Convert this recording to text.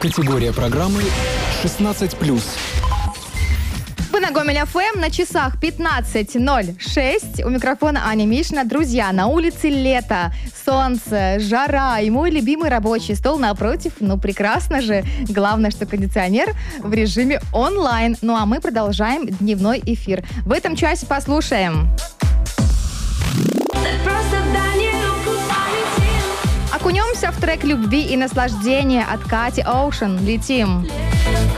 Категория программы 16+. Вы на Гомель ФМ, на часах 15:06. У микрофона Аня Мишина. Друзья, на улице лето, солнце, жара и мой любимый рабочий стол напротив. Ну, прекрасно же. Главное, что кондиционер в режиме онлайн. Ну, а мы продолжаем дневной эфир. В этом часе послушаем. Окунемся в трек любви и наслаждения от Кати Оушен. Летим.